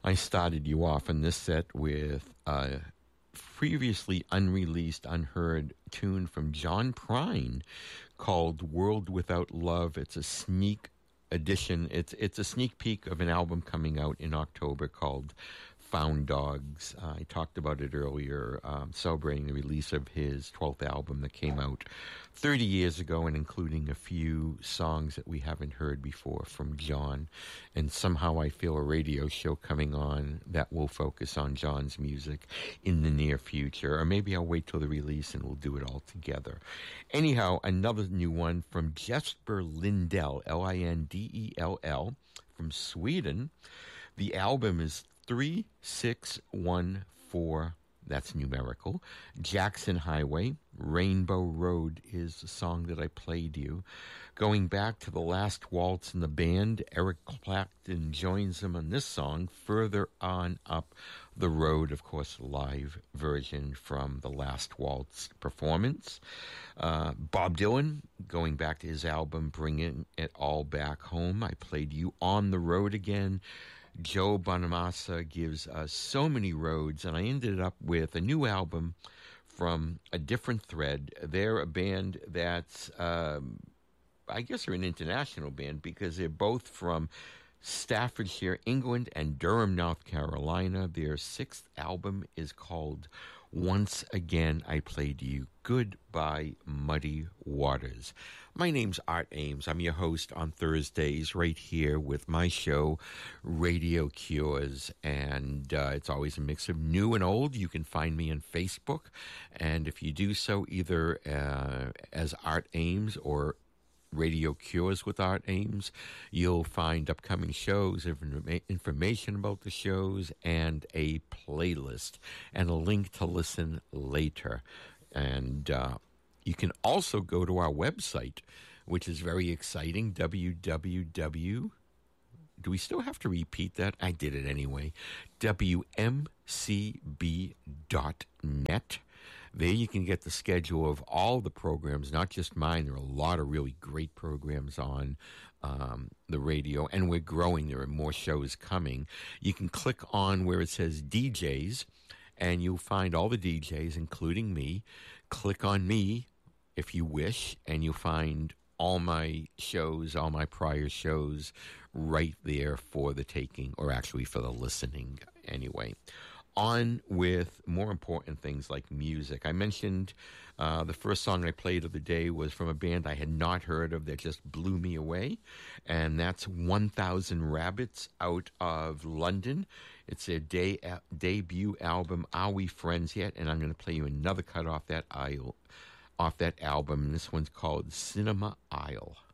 I started you off in this set with a previously unreleased, unheard tune from John Prine called World Without Love. It's a sneak edition. It's a sneak peek of an album coming out in October called Found Dogs. I talked about it earlier, celebrating the release of his 12th album that came out 30 years ago, and including a few songs that we haven't heard before from John. And somehow I feel a radio show coming on that will focus on John's music in the near future. Or maybe I'll wait till the release and we'll do it all together. Anyhow, another new one from Jesper Lindell, Lindell, from Sweden. The album is 3614, that's numerical. Jackson Highway. Rainbow Road is the song that I played you. Going back to the last waltz in the band, Eric Clapton joins them on this song, Further On Up the Road, of course, live version from the last waltz performance. Bob Dylan, going back to his album, Bringing It All Back Home. I played you On the Road Again. Joe Bonamassa gives us So Many Roads, and I ended up with a new album from A Different Thread. They're a band that's, I guess they're an international band because they're both from Staffordshire, England, and Durham, North Carolina. Their sixth album is called Once Again I Played You Goodbye Muddy Waters. My name's Art Ames. I'm your host on Thursdays right here with my show, Radio Cures. And it's always a mix of new and old. You can find me on Facebook. And if you do so either as Art Ames or Radio Cures with Art Ames, you'll find upcoming shows, information about the shows, and a playlist, and a link to listen later. And you can also go to our website, which is very exciting, www. Do we still have to repeat that? I did it anyway. WMCB.net. There you can get the schedule of all the programs, not just mine. There are a lot of really great programs on the radio, and we're growing. There are more shows coming. You can click on where it says DJs, and you'll find all the DJs, including me. Click on me if you wish, and you'll find all my shows, all my prior shows right there for the taking, or actually for the listening anyway. On with more important things like music. I mentioned the first song I played of the day was from a band I had not heard of that just blew me away, and that's 1000 Rabbits out of London. It's their debut album, Are We Friends Yet? And I'm going to play you another cut off that album, and this one's called Cinema Isle.